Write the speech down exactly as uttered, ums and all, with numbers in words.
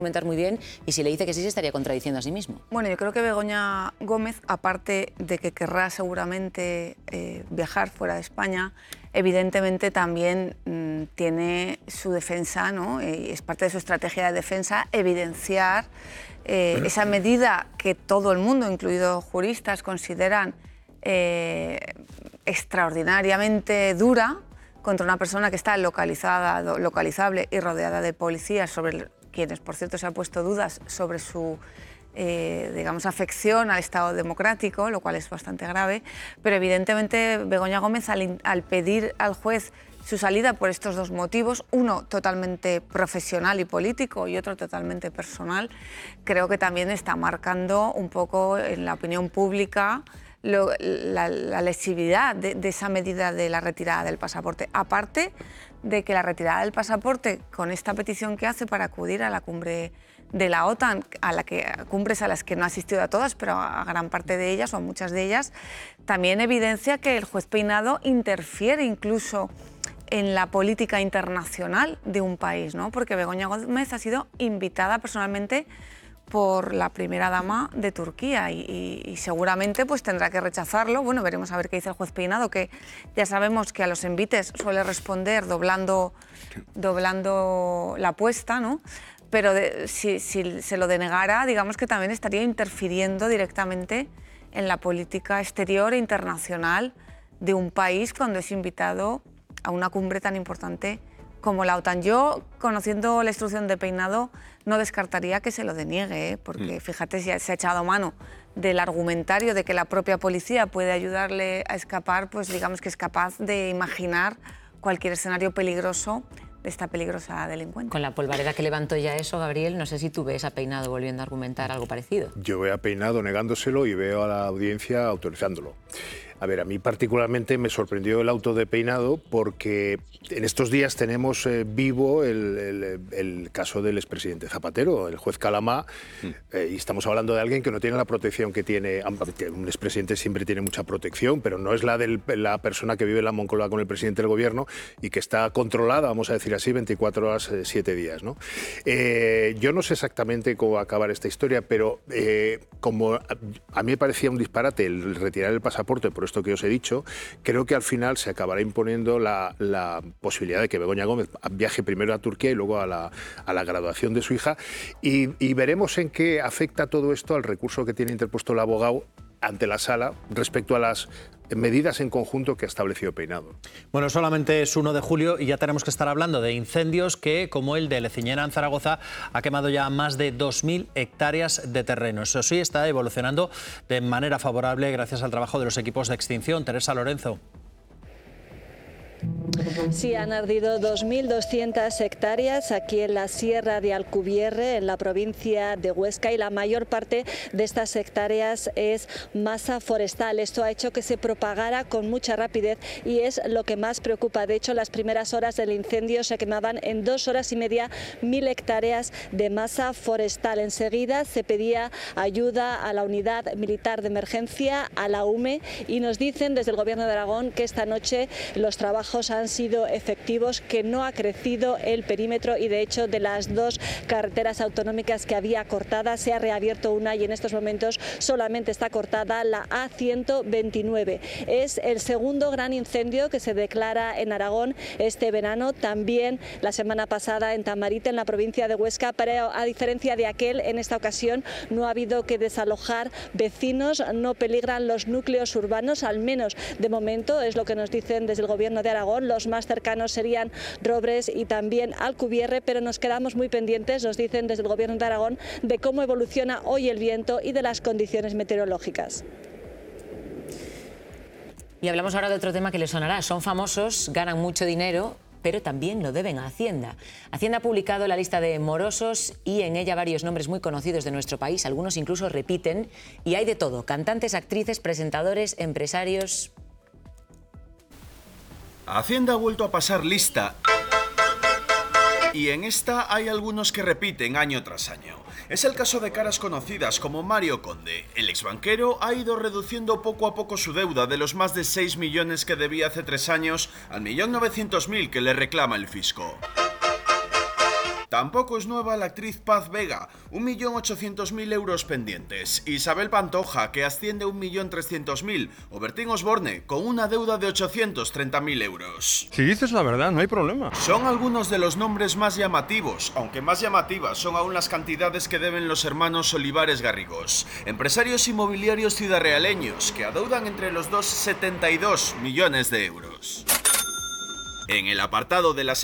argumentar muy bien, y si le dice que sí, se estaría contradiciendo a sí mismo. Bueno, yo creo que Begoña Gómez, aparte de que querrá seguramente eh, viajar fuera de España, evidentemente también mmm, tiene su defensa, ¿no? Y es parte de su estrategia de defensa evidenciar eh, esa medida que todo el mundo, incluidos juristas, consideran eh, extraordinariamente dura contra una persona que está localizada, localizable y rodeada de policías, sobre el, quienes, por cierto, se han puesto dudas sobre su eh, digamos, afección al Estado democrático, lo cual es bastante grave, pero evidentemente Begoña Gómez, al, al pedir al juez su salida por estos dos motivos, uno totalmente profesional y político y otro totalmente personal, creo que también está marcando un poco en la opinión pública Lo, la, la lesividad de, de esa medida de la retirada del pasaporte, aparte de que la retirada del pasaporte, con esta petición que hace para acudir a la cumbre de la OTAN, a la que, a cumbres a las que no ha asistido a todas, pero a gran parte de ellas o a muchas de ellas, también evidencia que el juez Peinado interfiere incluso en la política internacional de un país, ¿no? Porque Begoña Gómez ha sido invitada personalmente por la primera dama de Turquía y, y, y seguramente pues tendrá que rechazarlo. Bueno, veremos a ver qué dice el juez Peinado, que ya sabemos que a los envites suele responder doblando, doblando la apuesta, ¿no? Pero de, si, si se lo denegara, digamos que también estaría interfiriendo directamente en la política exterior e internacional de un país cuando es invitado a una cumbre tan importante como la OTAN. Yo, conociendo la instrucción de Peinado, no descartaría que se lo deniegue, ¿eh? Porque fíjate, si se ha echado mano del argumentario de que la propia policía puede ayudarle a escapar, pues digamos que es capaz de imaginar cualquier escenario peligroso de esta peligrosa delincuente. Con la polvareda que levantó ya eso, Gabriel, no sé si tú ves a Peinado volviendo a argumentar algo parecido. Yo veo a Peinado negándoselo y veo a la audiencia autorizándolo. A ver, a mí particularmente me sorprendió el auto de Peinado porque en estos días tenemos eh, vivo el, el, el caso del expresidente Zapatero, el juez Calamá, mm. eh, y estamos hablando de alguien que no tiene la protección que tiene, que un expresidente siempre tiene mucha protección, pero no es la de la persona que vive en la Moncloa con el presidente del gobierno y que está controlada, vamos a decir así, veinticuatro horas, siete días, ¿no? Eh, yo no sé exactamente cómo va a acabar esta historia, pero eh, como a, a mí me parecía un disparate el retirar el pasaporte por esto que os he dicho, creo que al final se acabará imponiendo la, la posibilidad de que Begoña Gómez viaje primero a Turquía y luego a la, a la graduación de su hija, y, y veremos en qué afecta todo esto al recurso que tiene interpuesto el abogado ante la sala respecto a las medidas en conjunto que ha establecido Peinado. Bueno, solamente es uno de julio y ya tenemos que estar hablando de incendios que, como el de Leciñena en Zaragoza, ha quemado ya más de dos mil hectáreas de terreno. Eso sí, está evolucionando de manera favorable gracias al trabajo de los equipos de extinción. Teresa Lorenzo. Sí, han ardido dos mil doscientas hectáreas aquí en la Sierra de Alcubierre, en la provincia de Huesca, y la mayor parte de estas hectáreas es masa forestal. Esto ha hecho que se propagara con mucha rapidez y es lo que más preocupa. De hecho, las primeras horas del incendio se quemaban en dos horas y media mil hectáreas de masa forestal. Enseguida se pedía ayuda a la Unidad Militar de Emergencia, a la U M E, y nos dicen desde el Gobierno de Aragón que esta noche los trabajos han sido efectivos, que no ha crecido el perímetro y de hecho de las dos carreteras autonómicas que había cortadas se ha reabierto una y en estos momentos solamente está cortada la A ciento veintinueve. Es el segundo gran incendio que se declara en Aragón este verano, también la semana pasada en Tamarite, en la provincia de Huesca, pero a diferencia de aquel, en esta ocasión no ha habido que desalojar vecinos, no peligran los núcleos urbanos, al menos de momento, es lo que nos dicen desde el Gobierno de Aragón. Los más cercanos serían Robres y también Alcubierre, pero nos quedamos muy pendientes, nos dicen desde el Gobierno de Aragón, de cómo evoluciona hoy el viento y de las condiciones meteorológicas. Y hablamos ahora de otro tema que les sonará. Son famosos, ganan mucho dinero, pero también lo deben a Hacienda. Hacienda ha publicado la lista de morosos y en ella varios nombres muy conocidos de nuestro país. Algunos incluso repiten y hay de todo: cantantes, actrices, presentadores, empresarios. Hacienda ha vuelto a pasar lista y en esta hay algunos que repiten año tras año. Es el caso de caras conocidas como Mario Conde. El exbanquero ha ido reduciendo poco a poco su deuda de los más de seis millones que debía hace tres años al millón novecientos mil que le reclama el fisco. Tampoco es nueva la actriz Paz Vega, un millón ochocientos mil euros pendientes. Isabel Pantoja, que asciende a un millón trescientos mil. O Bertín Osborne, con una deuda de ochocientos treinta mil euros. Si dices la verdad, no hay problema. Son algunos de los nombres más llamativos, aunque más llamativas son aún las cantidades que deben los hermanos Olivares Garrigós, empresarios inmobiliarios ciudadrealeños que adeudan entre los dos setenta y dos millones de euros. En el apartado de las